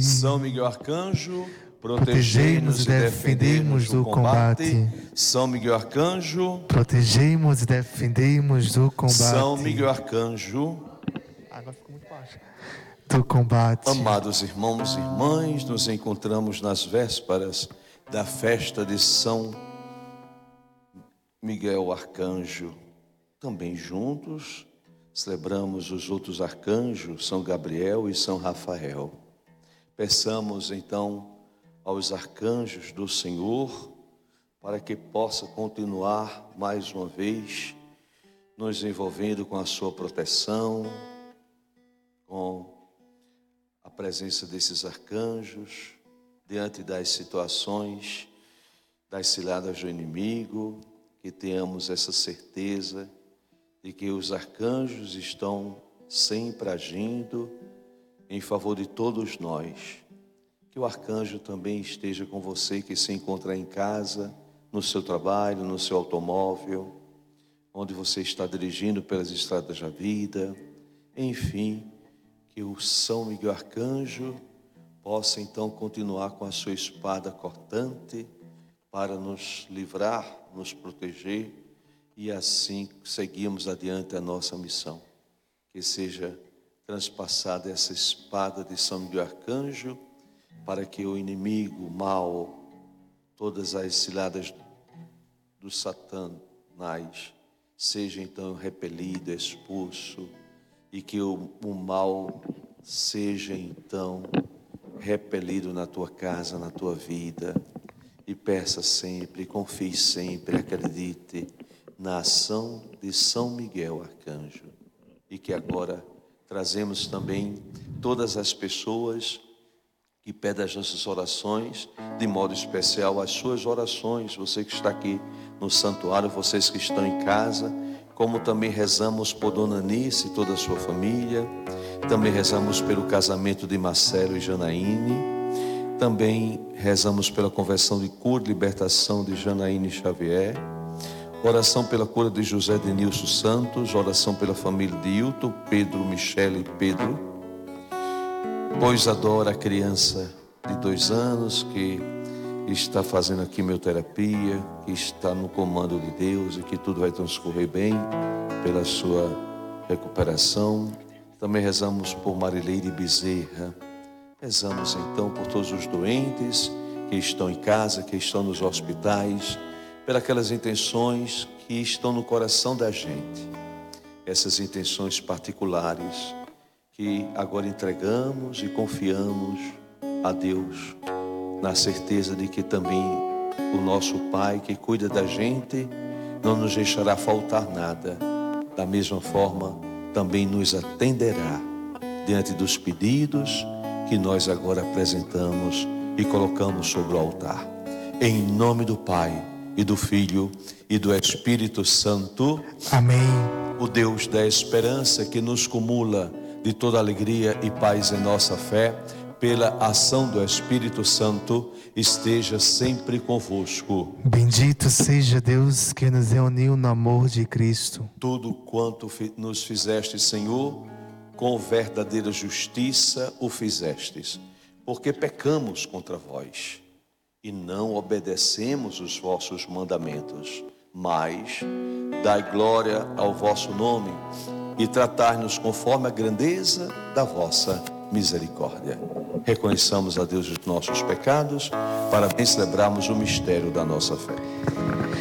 São Miguel Arcanjo, protegei-nos e defendei-nos do combate. São Miguel Arcanjo, protegei-nos e defendei-nos do combate. São Miguel Arcanjo, agora ficou muito baixo. Do combate. Amados irmãos e irmãs, nos encontramos nas vésperas da festa de São Miguel Arcanjo. Também juntos celebramos os outros arcanjos, São Gabriel e São Rafael. Peçamos então aos arcanjos do Senhor para que possa continuar mais uma vez nos envolvendo com a sua proteção, com a presença desses arcanjos diante das situações, das ciladas do inimigo, que tenhamos essa certeza de que os arcanjos estão sempre agindo em favor de todos nós. Que o arcanjo também esteja com você que se encontra em casa, no seu trabalho, no seu automóvel, onde você está dirigindo pelas estradas da vida. Enfim, que o São Miguel Arcanjo possa então continuar com a sua espada cortante para nos livrar, nos proteger e assim seguimos adiante a nossa missão. Que seja transpassada essa espada de São Miguel Arcanjo para que o inimigo, o mal, todas as ciladas dos satanás seja então repelido, expulso e que o mal seja então repelido na tua casa, na tua vida. E peça sempre, confie sempre, acredite na ação de São Miguel Arcanjo. E que agora trazemos também todas as pessoas que pedem as nossas orações, de modo especial as suas orações, você que está aqui no santuário, vocês que estão em casa, como também rezamos por Dona Anice e toda a sua família, também rezamos pelo casamento de Marcelo e Janaíne, também rezamos pela conversão de cura e libertação de Janaíne Xavier, oração pela cura de José Denilson Santos, oração pela família de Hilton, Pedro, Michele e Pedro, pois adora a criança de 2 anos que está fazendo a quimioterapia, que está no comando de Deus e que tudo vai transcorrer bem pela sua recuperação. Também rezamos por Marileide Bezerra. Rezamos então por todos os doentes que estão em casa, que estão nos hospitais, pelas aquelas intenções que estão no coração da gente. Essas intenções particulares que agora entregamos e confiamos a Deus, na certeza de que também o nosso Pai que cuida da gente não nos deixará faltar nada. Da mesma forma, também nos atenderá diante dos pedidos que nós agora apresentamos e colocamos sobre o altar. Em nome do Pai, e do Filho, e do Espírito Santo. Amém. O Deus da esperança que nos cumula de toda alegria e paz em nossa fé, pela ação do Espírito Santo, esteja sempre convosco. Bendito seja Deus que nos reuniu no amor de Cristo. Tudo quanto nos fizeste, Senhor, com verdadeira justiça o fizestes, porque pecamos contra vós e não obedecemos os vossos mandamentos, mas dai glória ao vosso nome e tratai-nos conforme a grandeza da vossa misericórdia. Reconheçamos a Deus os nossos pecados, para bem celebrarmos o mistério da nossa fé.